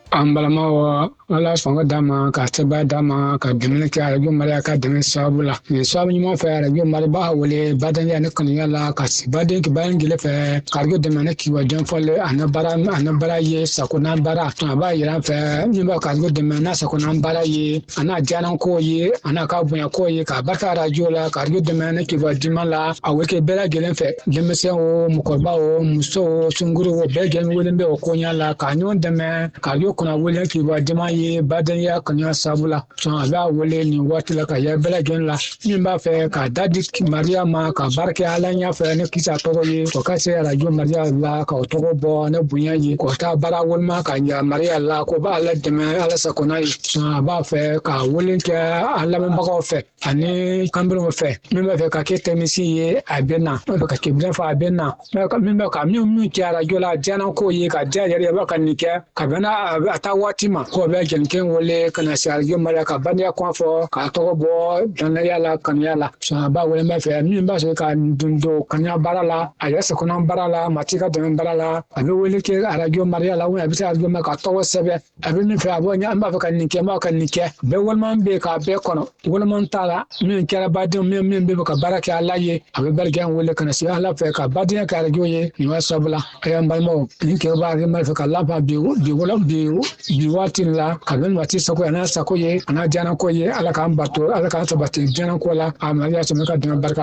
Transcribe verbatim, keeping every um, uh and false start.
An balama ala sɔngɔ d'a ma ka sɛbɛn d'a ma ka dɛmɛ kɛ arajo Maria ka dɛmɛ sababu la nin sababu ɲuman fɛ arajo Maria b'a wele badanya ne kanuya la ka baden ki bayan gele fɛ ka arajo dɛmɛ ne kiwa jɔnfɔle ana bara ana bara ye sakona bara a b'a yira fɛ min b'a ka arajo dɛmɛ n'a sakona bara ye ana jaran ko ye ana ka bonya ko ye ka barika arajo la ka arajo dɛmɛ ne kiwa dima la a wele bɛɛ lajɛlen fɛ denmisɛn o mɔgɔkɔrɔba o muso o sunkuru o bɛɛ lajɛlen wele bɛ o koɲa la ka ɲɔgɔn dɛmɛ ka arajo kuna wele kiwa dima ye badanya kanuya sababu la sɔn a b'a wele nin waati la ka yɛ bɛɛ lajɛlen la min b'a fɛ ka dadi Maria ma ka barika ala ɲa fɛ ne kisa tɔgɔ ye o ka se arajo Maria la ka o tɔgɔ bɔ ne bonya ye k'o ta baara walima ka ɲa Maria la ko b'a ala dɛmɛ ala sakona ye sɔn a b'a fɛ ka wele kɛ a lamɛnbagaw fɛ ani kanbɛnw fɛ min b'a fɛ ka kɛ tɛmisi ye a bɛ na min b'a fɛ ka kɛbɛn fɔ a bɛ na min b'a ka min min kɛ arajo la diɲɛna ko ye ka diya yɛrɛ b'a ka nin kɛ ka bɛn a taa waati ma ko bɛ jɛnkɛ wele ka na se arajo Maria ka badanya kɔn fɔ k'a tɔgɔ bɔ danaya la kanuya la sɔn a b'a wele b'a fɛ min b'a fɛ ka don don kanuya baara la a yɛrɛ sakona baara la mati ka dɛmɛ baara la a bɛ wele kɛ arajo Maria la a bɛ se arajo Maria ka tɔgɔ sɛbɛn a bɛ min fɛ a b'o ɲɛ an b'a fɛ ka nin kɛ n b'a ka nin kɛ bɛɛ walima bɛ k'a bɛɛ kɔnɔ walima t'a la min kɛra baden min min bɛ ka baara kɛ ala ye a bɛ barika wele ka na se ala fɛ ka badenya kɛ arajo ye nin waa sababu la a y'an balimaw nin kɛ b'a b'a fɛ ka laban bi bi wala bi bi waati la ka bɛn waati sago n'a sago ye a n'a diɲɛna ko ye ala k'an bato ala k'an sabati diɲɛna ko la a Maria sɛmɛ ka dɛmɛ barika